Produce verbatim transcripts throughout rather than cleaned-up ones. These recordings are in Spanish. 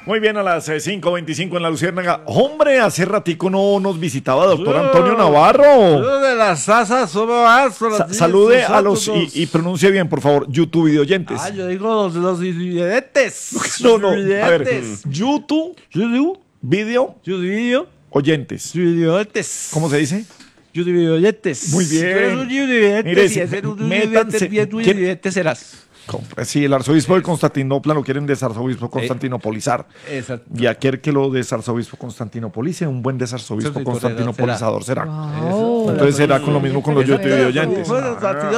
Muy bien, a las eh, cinco veinticinco en la Luciérnaga. Hombre, hace ratico no nos visitaba doctor Antonio Navarro. De las asas, Sa salude a los, y, y pronuncie bien, por favor, YouTube videoyentes. Ah, yo digo los, los videoyentes. No, no, a ver, YouTube, YouTube, video, YouTube, oyentes. videoyentes. ¿Cómo se dice? YouTube videoyentes. Muy bien. Tú eres un videoyente, Mire, si eres un métanse- videoyente, bien ¿quién- videoyente serás. Sí, el arzobispo de Constantinopla lo quieren desarzobispo constantinopolizar. Exacto. Y aquel que lo desarzobispo constantinopolice, un buen desarzobispo Sí, sí, constantinopolizador será. Wow. Entonces será con lo mismo con los YouTube oyentes. Bueno,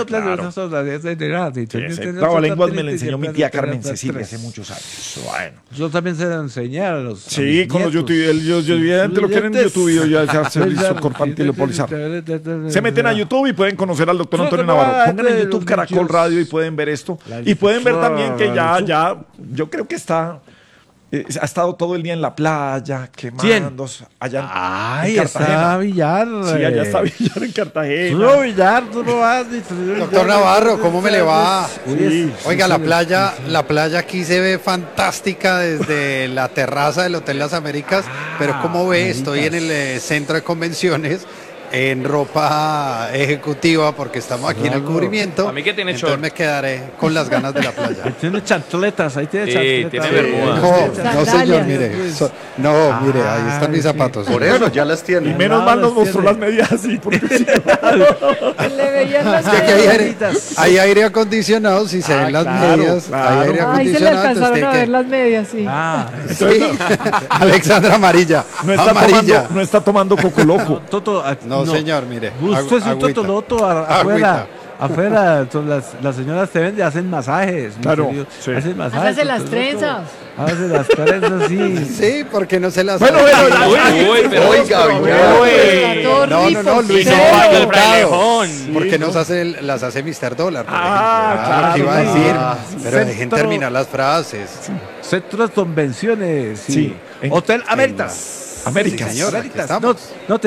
Ese trabalenguas me lo enseñó mi tía Carmen Cecilia hace muchos años. Bueno. Yo también se lo enseñé a los. a Sí, mis con los nietos. YouTube, el YouTube oyente lo quieren YouTube ya desarzobispo constantinopolizar. Se meten a YouTube y pueden conocer al doctor Antonio Navarro. Pongan en YouTube Caracol Radio y pueden ver esto. Y pueden ver también que ya, ya, yo creo que está, eh, ha estado todo el día en la playa, quemándose, allá en, Ay, en está Cartagena. Villar. Sí, allá está Villar en Cartagena. No, Villar, tú no vas. Doctor Navarro, ¿cómo me le va? Sí, Oiga, la playa, la playa aquí se ve fantástica desde la terraza del Hotel Las Américas, pero como ve, estoy en el eh, centro de convenciones en ropa ejecutiva porque estamos aquí en el cubrimiento. A mí que tiene entonces short. me quedaré con las ganas de la playa. Ahí tiene chantletas, ahí tiene Sí, chantletas. tiene bermuda. No, no señor, Sandalias. mire. so- no, mire, ahí están mis zapatos. Por eso ya las Y tiene. menos mal nos mostró las medidas así, porque sí. Le veían las Es que aquí hay aire, medias. hay aire acondicionado, si se Ah, ven las claro, medias, claro. hay aire Ay, se le acondicionado. alcanzaron a entonces ver tiene las medias, sí. Ah, que- Sí. Alexandra Amarilla, No está, amarilla. tomando, no está tomando coco loco. Toto, ah, No, señor, mire. Usted es un agüita. totoloto a- afuera. Afuera, son las, las señoras te ven y hacen masajes. mi Claro, querido. sí. Hacen masajes. Hágase las totoloto. trenzas. Hágase las trenzas, sí. Sí, porque no se las Bueno, hace. bueno, Uy, uy, pero Oiga, Uy. Está todo No, no, no, rico, Luis cero. no paga el el frailejón. Porque nos hace, el- las hace mister Dólar. por Ah, ejemplo. claro, ¿qué iba a sí. decir? Ah, Pero dejen centro- terminar las frases. Centros de convenciones. Sí. Sí. En- Hotel Améritas. Américas. Sí, señor, aquí Américas. estamos. No, no